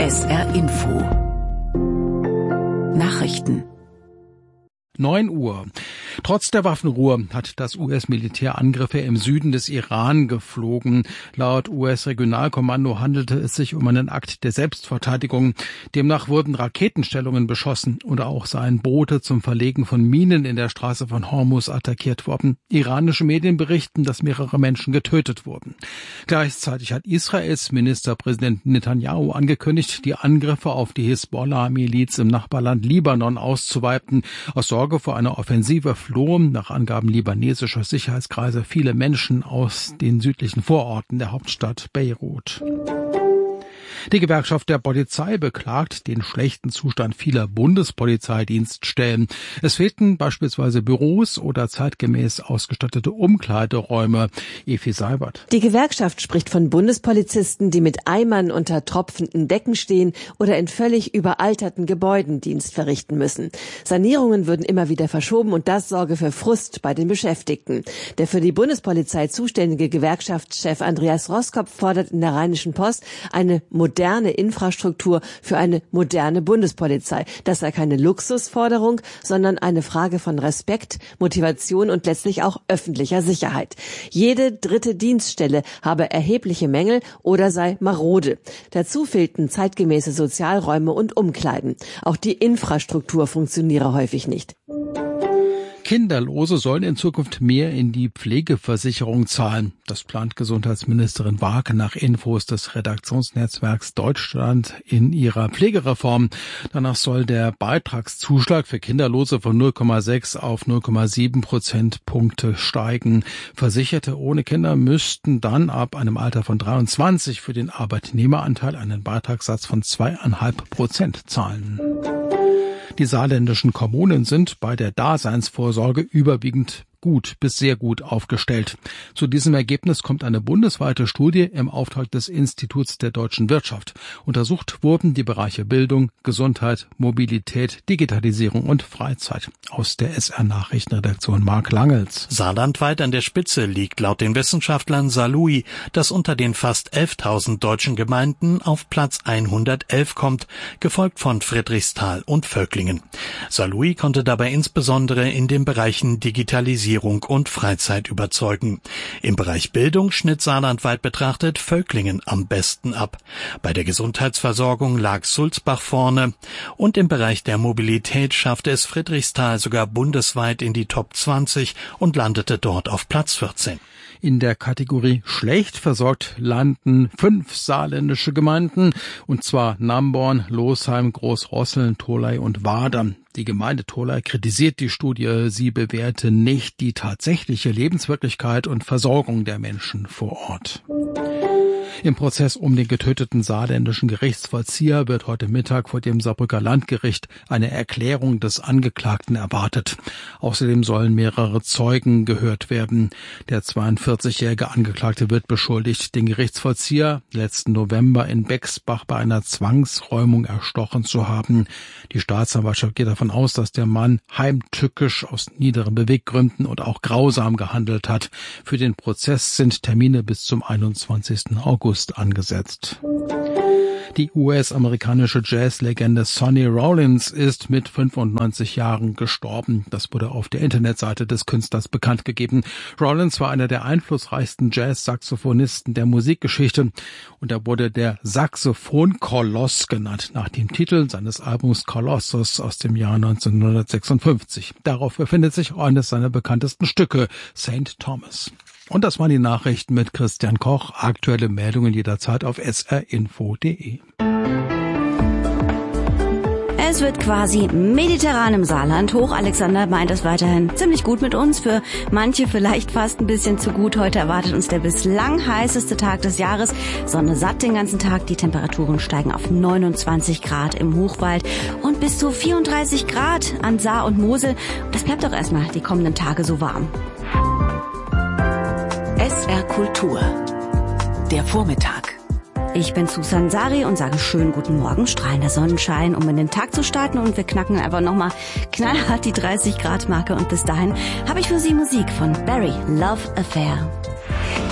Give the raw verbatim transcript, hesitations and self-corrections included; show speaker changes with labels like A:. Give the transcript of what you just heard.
A: S R Info Nachrichten
B: neun Uhr. Trotz der Waffenruhe hat das U S-Militär Angriffe im Süden des Iran geflogen. Laut U S-Regionalkommando handelte es sich um einen Akt der Selbstverteidigung. Demnach wurden Raketenstellungen beschossen oder auch seien Boote zum Verlegen von Minen in der Straße von Hormuz attackiert worden. Iranische Medien berichten, dass mehrere Menschen getötet wurden. Gleichzeitig hat Israels Ministerpräsident Netanyahu angekündigt, die Angriffe auf die Hisbollah-Miliz im Nachbarland Libanon auszuweiten. Aus Sorge vor einer Offensive flohen nach Angaben libanesischer Sicherheitskreise viele Menschen aus den südlichen Vororten der Hauptstadt Beirut. Die Gewerkschaft der Polizei beklagt den schlechten Zustand vieler Bundespolizeidienststellen. Es fehlten beispielsweise Büros oder zeitgemäß ausgestattete Umkleideräume. Evi Seibert.
C: Die Gewerkschaft spricht von Bundespolizisten, die mit Eimern unter tropfenden Decken stehen oder in völlig überalterten Gebäuden Dienst verrichten müssen. Sanierungen würden immer wieder verschoben und das sorge für Frust bei den Beschäftigten. Der für die Bundespolizei zuständige Gewerkschaftschef Andreas Roskopf fordert in der Rheinischen Post eine moderne Infrastruktur für eine moderne Bundespolizei. Das sei keine Luxusforderung, sondern eine Frage von Respekt, Motivation und letztlich auch öffentlicher Sicherheit. Jede dritte Dienststelle habe erhebliche Mängel oder sei marode. Dazu fehlten zeitgemäße Sozialräume und Umkleiden. Auch die Infrastruktur funktioniere häufig nicht.
B: Kinderlose sollen in Zukunft mehr in die Pflegeversicherung zahlen. Das plant Gesundheitsministerin Waake nach Infos des Redaktionsnetzwerks Deutschland in ihrer Pflegereform. Danach soll der Beitragszuschlag für Kinderlose von null Komma sechs auf null Komma sieben Prozentpunkte steigen. Versicherte ohne Kinder müssten dann ab einem Alter von dreiundzwanzig für den Arbeitnehmeranteil einen Beitragssatz von zweieinhalb Prozent zahlen. Die saarländischen Kommunen sind bei der Daseinsvorsorge überwiegend gut bis sehr gut aufgestellt. Zu diesem Ergebnis kommt eine bundesweite Studie im Auftrag des Instituts der deutschen Wirtschaft. Untersucht wurden die Bereiche Bildung, Gesundheit, Mobilität, Digitalisierung und Freizeit. Aus der S R-Nachrichtenredaktion Marc Langels.
D: Saarlandweit an der Spitze liegt laut den Wissenschaftlern Saarlouis, das unter den fast elftausend deutschen Gemeinden auf Platz hundertelf kommt, gefolgt von Friedrichsthal und Völklingen. Saarlouis konnte dabei insbesondere in den Bereichen Digitalisierung und Freizeit überzeugen. Im Bereich Bildung schnitt saarlandweit betrachtet Völklingen am besten ab. Bei der Gesundheitsversorgung lag Sulzbach vorne und im Bereich der Mobilität schaffte es Friedrichsthal sogar bundesweit in die Top zwanzig und landete dort auf Platz vierzehn.
B: In der Kategorie schlecht versorgt landen fünf saarländische Gemeinden, und zwar Namborn, Losheim, Großrosseln, Tholey und Wadern. Die Gemeinde Tholey kritisiert die Studie, sie bewerte nicht die tatsächliche Lebenswirklichkeit und Versorgung der Menschen vor Ort. Im Prozess um den getöteten saarländischen Gerichtsvollzieher wird heute Mittag vor dem Saarbrücker Landgericht eine Erklärung des Angeklagten erwartet. Außerdem sollen mehrere Zeugen gehört werden. Der zweiundvierzigjährige Angeklagte wird beschuldigt, den Gerichtsvollzieher letzten November in Bexbach bei einer Zwangsräumung erstochen zu haben. Die Staatsanwaltschaft geht davon aus, dass der Mann heimtückisch aus niederen Beweggründen und auch grausam gehandelt hat. Für den Prozess sind Termine bis zum einundzwanzigsten August angesetzt. Die U S-amerikanische Jazzlegende Sonny Rollins ist mit fünfundneunzig Jahren gestorben. Das wurde auf der Internetseite des Künstlers bekannt gegeben. Rollins war einer der einflussreichsten Jazz-Saxophonisten der Musikgeschichte und er wurde der Saxophon-Koloss genannt, nach dem Titel seines Albums Colossus aus dem Jahr neunzehnhundertsechsundfünfzig. Darauf befindet sich eines seiner bekanntesten Stücke, Saint Thomas. Und das waren die Nachrichten mit Christian Koch. Aktuelle Meldungen jederzeit auf s r info punkt d e.
E: Es wird quasi mediterran im Saarland. Hoch Alexander meint es weiterhin ziemlich gut mit uns. Für manche vielleicht fast ein bisschen zu gut. Heute erwartet uns der bislang heißeste Tag des Jahres. Sonne satt den ganzen Tag. Die Temperaturen steigen auf neunundzwanzig Grad im Hochwald und bis zu vierunddreißig Grad an Saar und Mosel. Das bleibt auch erstmal die kommenden Tage so warm.
A: S R Kultur. Der Vormittag.
E: Ich bin Susan Sari und sage schönen guten Morgen, strahlender Sonnenschein, um in den Tag zu starten, und wir knacken einfach nochmal knallhart die dreißig Grad Marke und bis dahin habe ich für Sie Musik von Barry, Love Affair.